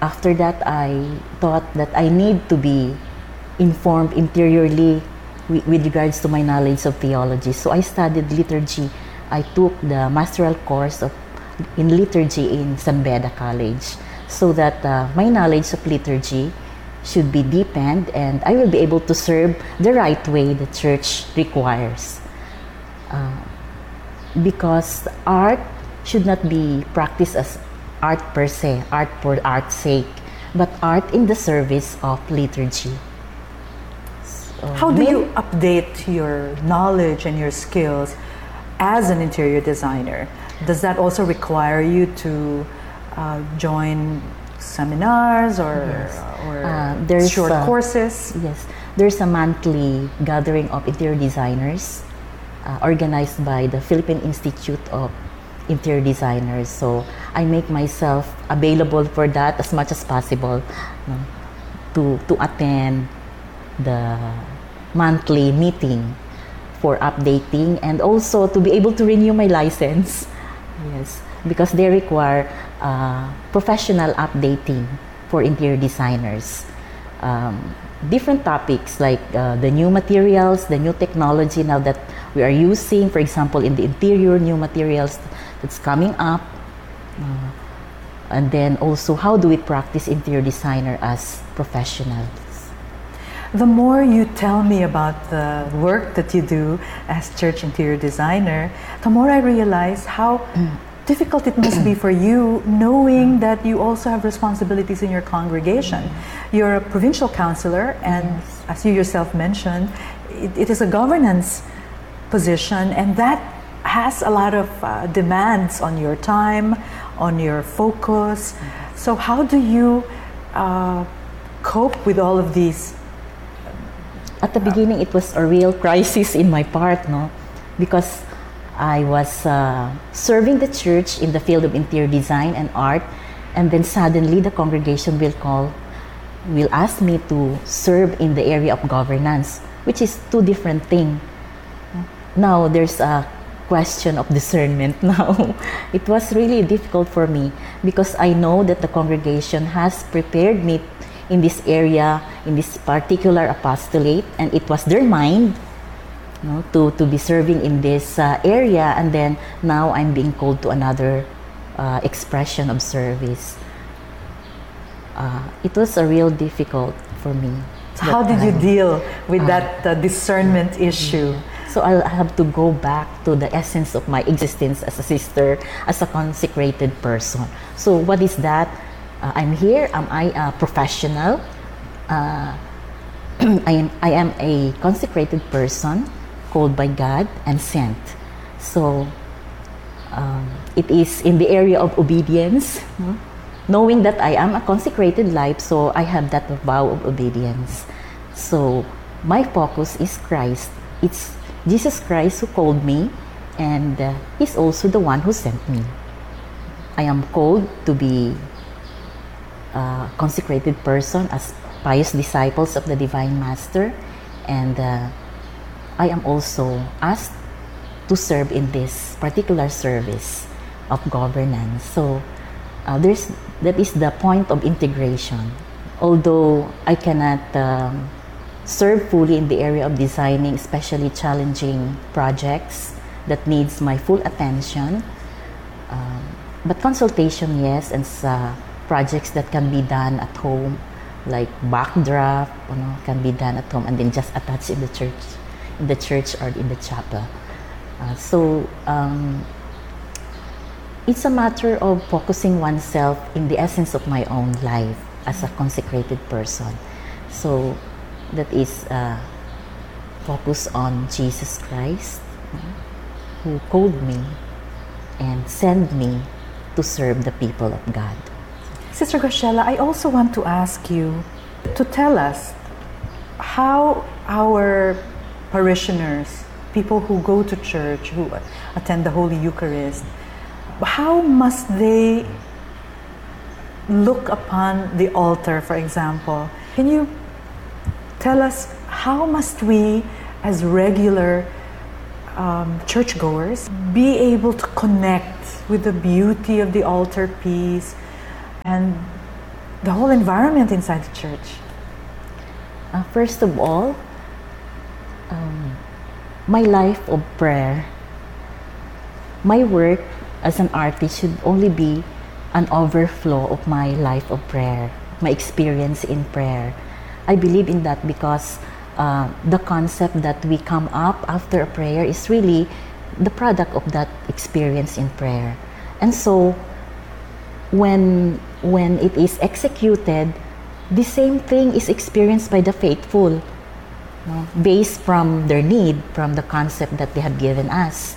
after that, I thought that I need to be informed interiorly with regards to my knowledge of theology. So I studied liturgy. I took the masteral course in liturgy in San Beda College, so that my knowledge of liturgy should be deepened and I will be able to serve the right way the church requires. Because art should not be practiced as art per se, art for art's sake, but art in the service of liturgy. How do you update your knowledge and your skills as an interior designer? Does that also require you to join seminars or short courses? Yes, there's a monthly gathering of interior designers organized by the Philippine Institute of Interior Designers. So I make myself available for that as much as possible, to attend the monthly meeting for updating and also to be able to renew my license. Yes, because they require professional updating for interior designers. Different topics like the new materials, the new technology now that we are using, for example, in the interior, new materials that's coming up. And then also, how do we practice interior designer as professionals? The more you tell me about the work that you do as church interior designer, the more I realize how difficult it must be for you, knowing that you also have responsibilities in your congregation. You're a provincial councillor, and as you yourself mentioned, it is a governance position, and that has a lot of demands on your time, on your focus. So how do you cope with all of these? At the beginning, it was a real crisis in my part, because I was serving the church in the field of interior design and art, and then suddenly the congregation will ask me to serve in the area of governance, which is two different things. Now there's a question of discernment now. It was really difficult for me because I know that the congregation has prepared me in this area, in this particular apostolate, and it was their mind to be serving in this area, and then now I'm being called to another expression of service. It was a real difficult for me. So how did you deal with that discernment issue? So I'll have to go back to the essence of my existence as a sister, as a consecrated person. So what is that? I'm here. Am I a professional? I am a consecrated person called by God and sent. So it is in the area of obedience, knowing that I am a consecrated life, so I have that vow of obedience. So my focus is Christ. It's Jesus Christ who called me, and He's also the one who sent me. I am called to be a consecrated person as pious disciples of the Divine Master, and I am also asked to serve in this particular service of governance. So that is the point of integration. Although I cannot serve fully in the area of designing, especially challenging projects that needs my full attention, but consultation, yes, and projects that can be done at home, like backdraft, can be done at home and then just attached in the church or in the chapel. So it's a matter of focusing oneself in the essence of my own life as a consecrated person. So that is focus on Jesus Christ, who called me and sent me to serve the people of God. Sister Graciela, I also want to ask you to tell us how our parishioners, people who go to church, who attend the Holy Eucharist, how must they look upon the altar, for example? Can you tell us how must we, as regular churchgoers, be able to connect with the beauty of the altar piece and the whole environment inside the church? First of all, my life of prayer, my work as an artist should only be an overflow of my life of prayer, my experience in prayer. I believe in that because the concept that we come up after a prayer is really the product of that experience in prayer. And so when it is executed, the same thing is experienced by the faithful, based from their need, from the concept that they have given us.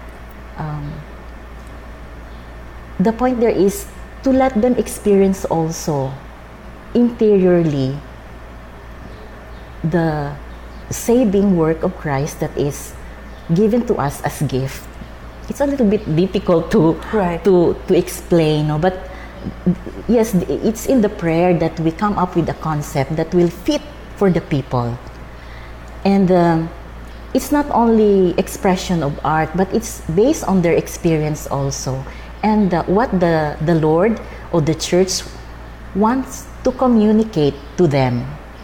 The point there is to let them experience also interiorly the saving work of Christ that is given to us as gift. It's a little bit difficult to explain, no? But yes, it's in the prayer that we come up with a concept that will fit for the people. And it's not only expression of art, but it's based on their experience also. And what the Lord or the church wants to communicate to them.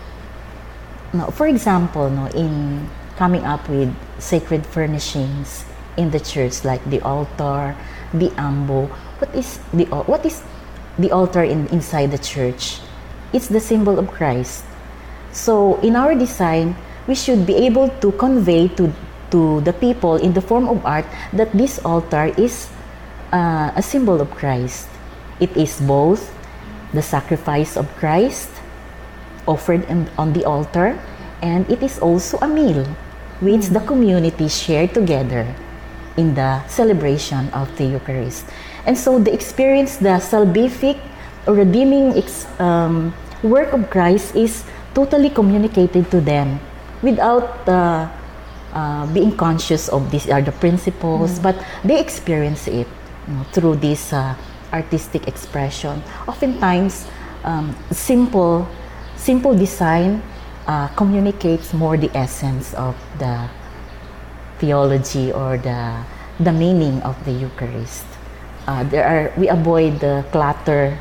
Now, for example, in coming up with sacred furnishings in the church, like the altar, the ambo, what is the altar inside the church? It's the symbol of Christ. So in our design, we should be able to convey to the people in the form of art that this altar is a symbol of Christ. It is both the sacrifice of Christ offered on the altar, and it is also a meal which the community share together in the celebration of the Eucharist. And so the experience, the salvific or redeeming work of Christ is totally communicated to them without being conscious of these are the principles, but they experience it through this artistic expression. Oftentimes, simple design communicates more the essence of the theology or the meaning of the Eucharist. We avoid the clutter,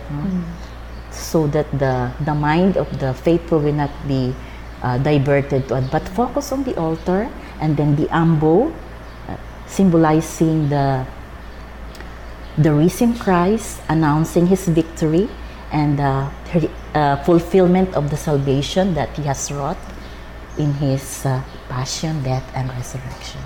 so that the mind of the faithful will not be diverted to it, but focus on the altar, and then the ambo, symbolizing the risen Christ, announcing his victory and fulfillment of the salvation that he has wrought in his passion, death, and resurrection.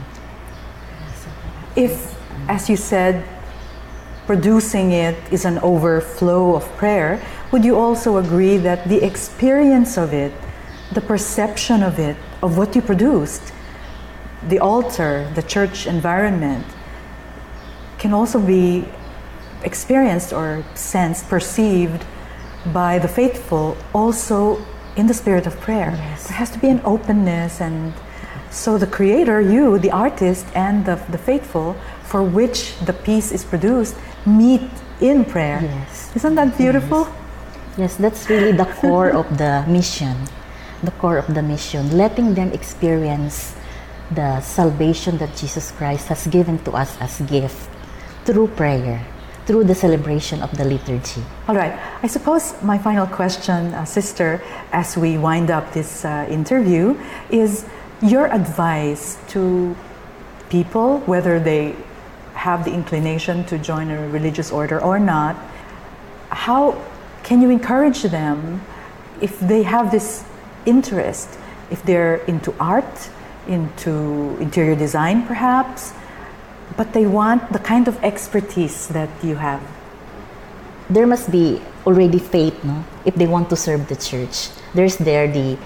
If, as you said, producing it is an overflow of prayer, would you also agree that the experience of it, the perception of it, of what you produced, the altar, the church environment, can also be experienced or sensed, perceived by the faithful also in the spirit of prayer? Yes. There has to be an openness, and so the creator, you, the artist, and the faithful for which the piece is produced meet in prayer. Yes. Isn't that beautiful? Yes, that's really the core of the mission. The core of the mission, letting them experience the salvation that Jesus Christ has given to us as gift through prayer, through the celebration of the liturgy. All right. I suppose my final question, sister, as we wind up this interview, is your advice to people, whether they have the inclination to join a religious order or not. How can you encourage them if they have this interest, if they're into art, into interior design perhaps, but they want the kind of expertise that you have? There must be already faith, no? If they want to serve the church, there's there the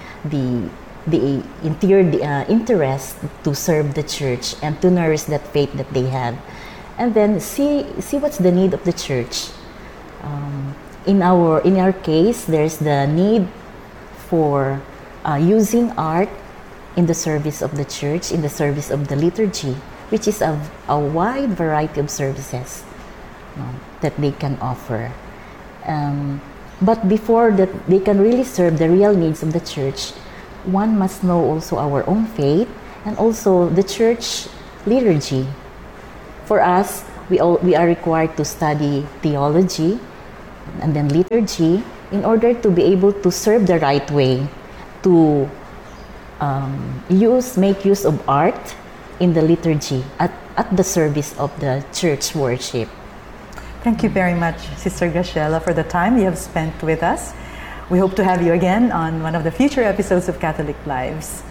interior interest to serve the church and to nourish that faith that they have, and then see what's the need of the church. In our case, there's the need for using art in the service of the church, in the service of the liturgy, which is a wide variety of services that they can offer. But before that they can really serve the real needs of the church, one must know also our own faith and also the church liturgy. For us, we are required to study theology and then liturgy in order to be able to serve the right way, to make use of art in the liturgy at the service of the church worship. Thank you very much, Sister Graciela, for the time you have spent with us. We hope to have you again on one of the future episodes of Catholic Lives.